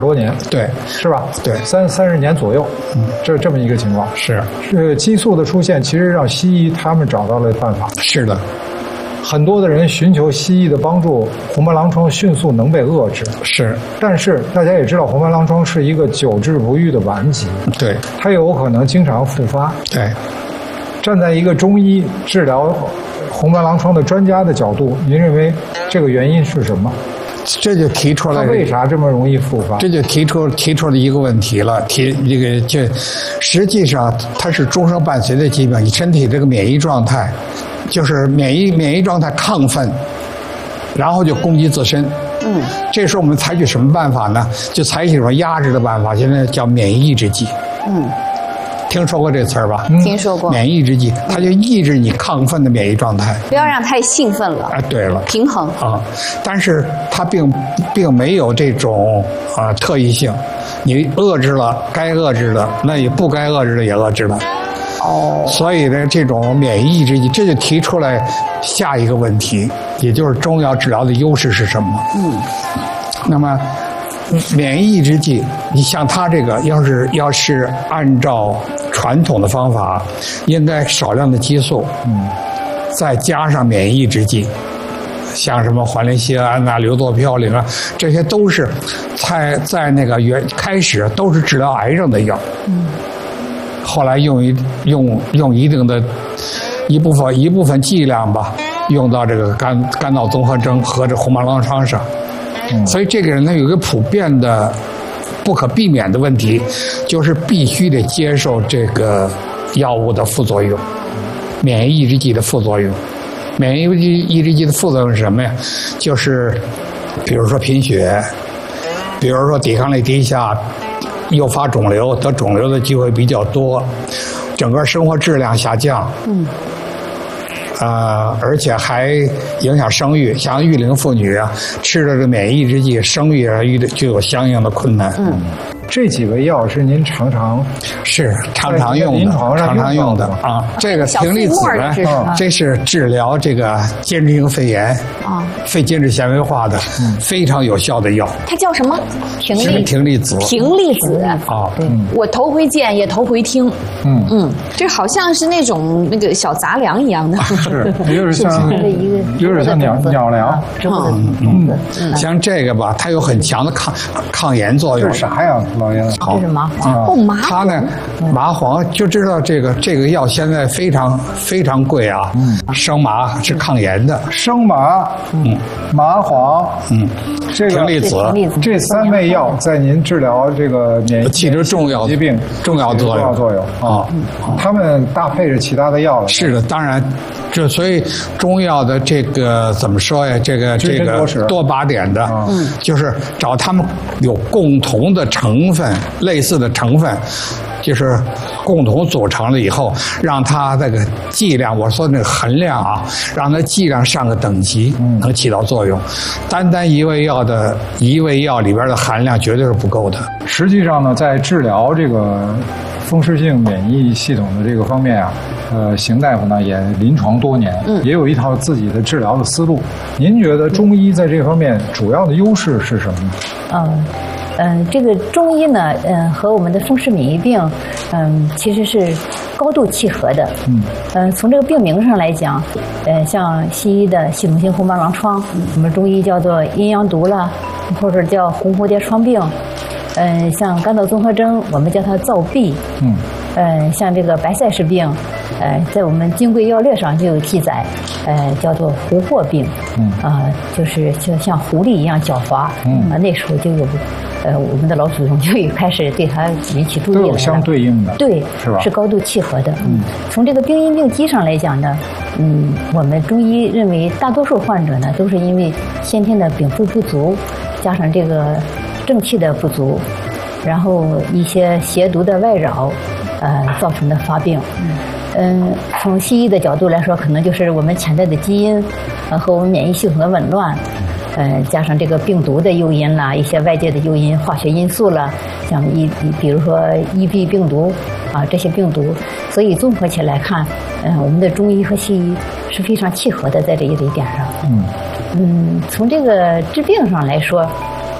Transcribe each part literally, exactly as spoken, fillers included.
多年， 对， 是吧？ 对， 三三十年左右，嗯，这这么一个情况。 是， 是激素的出现，其实让西医他们找到了办法。 是的， 很多的人寻求西医的帮助，红斑狼疮迅速能被遏制。 是， 但是大家也知道，红斑狼疮是一个久治不愈的顽疾， 对， 它有可能经常复发。 对， 站在一个中医治疗红斑狼疮的专家的角度，您认为这个原因是什么？ 这就提出来， 它为啥这么容易复发？ 这就提出提出了一个问题了。提这个这，实际上它是终生伴随的疾病。你身体这个免疫状态，就是免疫免疫状态亢奋，然后就攻击自身。嗯，这时候我们采取什么办法呢？就采取一种压制的办法，现在叫免疫抑制剂。嗯。听说过这词儿吧？ 听说过。 免疫抑制剂，它就抑制你亢奋的免疫状态， 不要让太兴奋了。 哎，对了， 平衡啊，但是它并并没有这种啊特异性，你遏制了该遏制的，那你不该遏制的也遏制了。哦，所以呢，这种免疫抑制剂，这就提出来下一个问题，也就是中药治疗的优势是什么？嗯，那么。免疫抑制剂，你像它这个，要是要是按照传统的方法，应该少量的激素，嗯，再加上免疫抑制剂，像什么环磷酰胺呐、硫唑嘌呤啊，这些都是在在那个原开始都是治疗癌症的药，嗯，后来用一用用一定的一部分一部分剂量吧，用到这个肝肝脑综合征和这红斑狼疮上。所以这个人呢有一个普遍的、不可避免的问题，就是必须得接受这个药物的副作用，免疫抑制剂的副作用。免疫抑制剂的副作用是什么呀？就是比如说贫血，比如说抵抗力低下，诱发肿瘤，得肿瘤的机会比较多，整个生活质量下降。嗯。呃，而且还影响生育，像育龄妇女啊，吃了这免疫抑制剂，生育啊遇就有相应的困难。嗯， 这几味药是您常常是常常用的， 临床上常常用的啊。这个葶苈子呢，这是治疗这个间质性肺炎啊，肺间质纤维化的非常有效的药。 它叫什么？葶苈葶苈子。 葶苈子啊， 对，我头回见也头回听。嗯嗯，这好像是那种那个小杂粮一样的。 是，有点像，有点像鸟鸟粮。 嗯嗯，像这个吧，它有很强的抗抗炎作用。 这是啥呀，老爷子？ 这是麻黄。哦，麻黄。 它呢，麻黄就知道这个这个药现在非常非常贵啊。嗯，生麻是抗炎的。 生麻，嗯，麻黄，嗯，这个葶苈子， 这三味药在您治疗这个免疫起着重要疾病重要作用。 重要作用啊，他们搭配着其他的药了。 是的，当然。这所以中药的这个怎么说呀？这个这个多靶点的，嗯，就是找他们有共同的成分、类似的成分，就是共同组成了以后，让它这个剂量，我说那个含量啊，让它剂量上个等级，能起到作用。单单一味药的一味药里边的含量绝对是不够的。 实际上呢，在治疗这个风湿性免疫系统的这个方面啊。呃，邢大夫呢也临床多年，嗯，也有一套自己的治疗的思路。您觉得中医在这方面主要的优势是什么呢？ 嗯嗯，这个中医呢，嗯，和我们的风湿免疫病，嗯，其实是高度契合的。嗯嗯，从这个病名上来讲，呃，像西医的系统性红斑狼疮，我们中医叫做阴阳毒啦，或者叫红蝴蝶疮病。嗯，像肝脑综合征，我们叫它燥痹。嗯。嗯，像这个白塞氏病，呃，在我们《金匮要略》上就有记载，呃，叫做狐惑病。嗯。啊、呃，就是就像狐狸一样狡猾。嗯。啊，那时候就有，呃，我们的老祖宗就有开始对它引起注意了。 都有相对应的。 对。 是吧？ 是高度契合的。嗯。从这个病因病机上来讲呢，嗯，我们中医认为大多数患者呢都是因为先天的禀赋不足，加上这个正气的不足，然后一些邪毒的外扰。呃，造成的发病，嗯，从西医的角度来说，可能就是我们潜在的基因，呃，和我们免疫系统的紊乱，呃，加上这个病毒的诱因啦，一些外界的诱因、化学因素啦，像一比如说 E B 病毒啊这些病毒，所以综合起来看，嗯、呃，我们的中医和西医是非常契合的，在这一点上。嗯嗯，从这个治病上来说。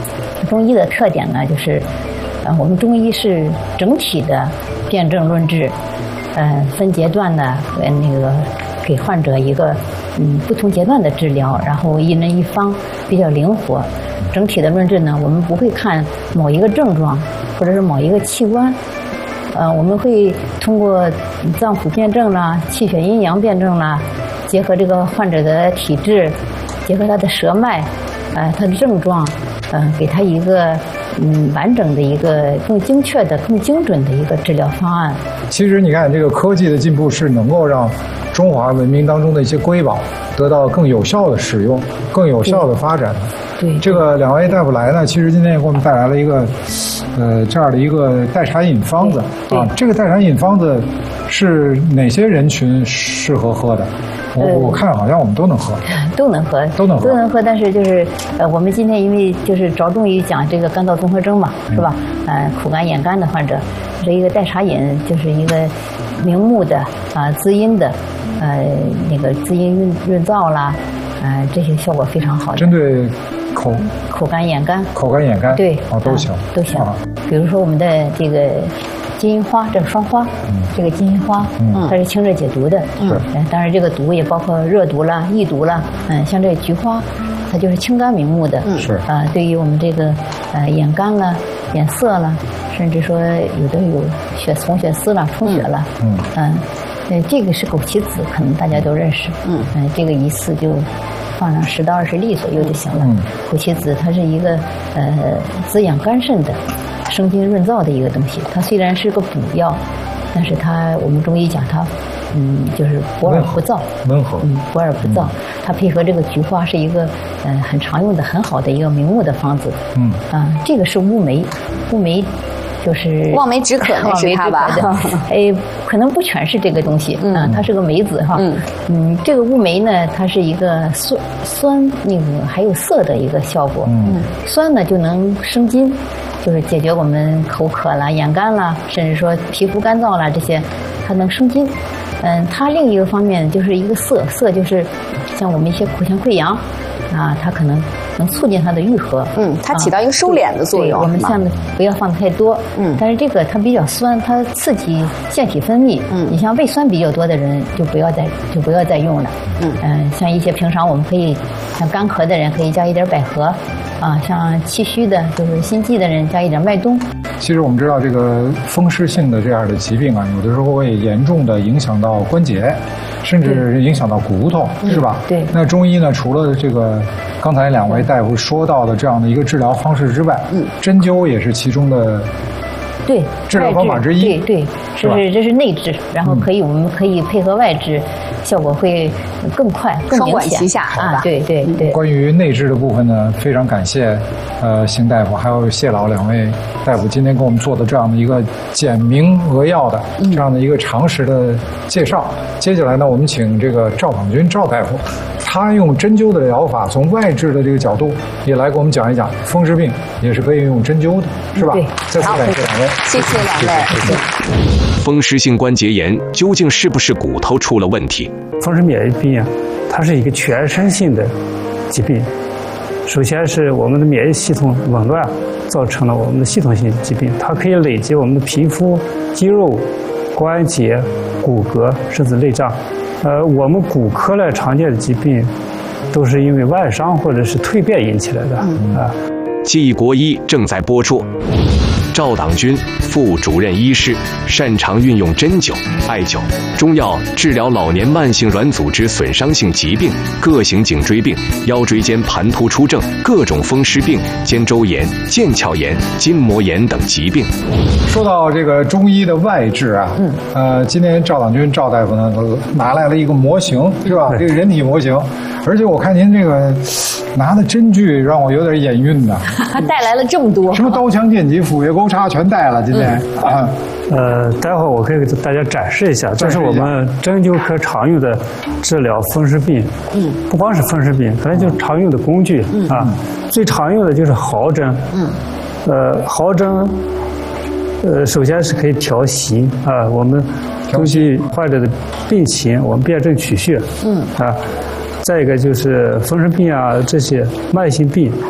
中医的特点呢，就是呃我们中医是整体的辨证论治，呃分阶段的呃那个给患者一个嗯不同阶段的治疗，然后一人一方，比较灵活。整体的论治呢，我们不会看某一个症状或者是某一个器官，呃，我们会通过脏腑辨证啦、气血阴阳辨证啦，结合这个患者的体质，结合他的舌脉，呃，他的症状，呃，给他一个嗯完整的一个更精确的、更精准的一个治疗方案。 其实你看，这个科技的进步是能够让中华文明当中的一些瑰宝得到更有效的使用、更有效的发展。 对， 这个两位大夫来呢，其实今天也给我们带来了一个，呃，这样的一个代茶饮方子啊。这个代茶饮方子是哪些人群适合喝的？我我看好像我们都能喝， 都能喝， 都能喝， 都能喝。但是就是呃，我们今天因为就是着重于讲这个干燥综合征嘛，是吧？呃，苦干眼干的患者，这一个代茶饮就是一个明目的啊、滋阴的，呃，那个滋阴润润燥啦，呃，这些效果非常好的。 针对口口干眼干， 口干眼干， 对， 哦，都行， 都行。 啊、 比如说我们的这个金银花，这个双花，嗯、这个金银花，嗯、它是清热解毒的。 嗯， 当然这个毒也包括热毒啦、疫毒啦。嗯，像这个菊花，它就是清肝明目的。 嗯，是。 啊、呃，对于我们这个呃眼干了、眼涩了，甚至说有的有血红血丝了、充血了。嗯嗯，呃，这个是枸杞子，可能大家都认识。嗯嗯、呃，这个一次就放上十到二十粒左右就行了。嗯，枸杞子它是一个呃滋养肝肾的、生津润燥的一个东西。它虽然是个补药，但是它我们中医讲它，嗯，就是补而不燥， 温和， 嗯，补而不燥。它配合这个菊花是一个呃很常用的、很好的一个明目的方子。嗯啊，这个是乌梅，乌梅。就是望梅止渴那是它吧？ 哎，可能不全是这个东西，嗯，它是个梅子哈，嗯嗯，这个乌梅呢，它是一个酸酸那个还有涩的一个效果，嗯，酸呢就能生津，就是解决我们口渴啦、眼干啦，甚至说皮肤干燥啦这些，它能生津。嗯，它另一个方面就是一个涩，涩就是像我们一些口腔溃疡啊，它可能能促进它的愈合。 嗯，它起到一个收敛的作用。 我们下面不要放太多。嗯，但是这个它比较酸，它刺激腺体分泌。嗯，你像胃酸比较多的人就不要再就不要再用了。嗯嗯、呃，像一些平常我们可以像干咳的人可以加一点百合。啊，像气虚的，就是心悸的人加一点麦冬。 其实我们知道，这个风湿性的这样的疾病啊，有的时候会严重的影响到关节，甚至影响到骨头，是吧？ 对。 那中医呢，除了这个刚才两位大夫说到的这样的一个治疗方式之外，嗯，针灸也是其中的。 对， 治疗方法之一。 对对，这是这是内治，然后可以、嗯、我们可以配合外治，效果会更快、更明显。 双管齐下啊！对对对。 关于内治的部分呢，非常感谢呃邢大夫还有谢老两位大夫今天给我们做的这样的一个简明扼要的这样的一个常识的介绍。嗯、接下来呢，我们请这个赵广军赵大夫，他用针灸的疗法，从外治的这个角度也来给我们讲一讲风湿病也是可以用针灸的，是吧？ 对。 再次感谢两位。 谢谢两位。谢谢。 风湿性关节炎究竟是不是骨头出了问题？ 风湿免疫病啊，它是一个全身性的疾病。首先是我们的免疫系统紊乱，造成了我们的系统性疾病。它可以累及我们的皮肤、肌肉、关节、骨骼，甚至内脏。呃，我们骨科呢常见的疾病，都是因为外伤或者是蜕变引起来的啊。 记忆国医正在播出。赵党军，副主任医师，擅长运用针灸、艾灸、中药治疗老年慢性软组织损伤性疾病、各型颈椎病、腰椎间盘突出症、各种风湿病、肩周炎、腱鞘炎、筋膜炎等疾病。 说到这个中医的外治啊，嗯，呃，今天赵党军赵大夫呢拿来了一个模型，是吧？这个人体模型，而且我看您这个拿的针具让我有点眼晕呢。 他带来了这么多， 什么刀枪剑戟斧钺钩叉全带了，今天、嗯、啊。 呃，待会儿我可以给大家展示一下，这是我们针灸科常用的治疗风湿病。嗯，不光是风湿病，反正就是常用的工具、嗯、啊。最常用的就是毫针。嗯，呃，毫针，呃，首先是可以调息啊，我们根据患者的病情，我们辨证取穴。嗯，啊，再一个就是风湿病啊，这些慢性病。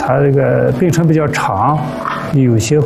他这个病程比较长，有些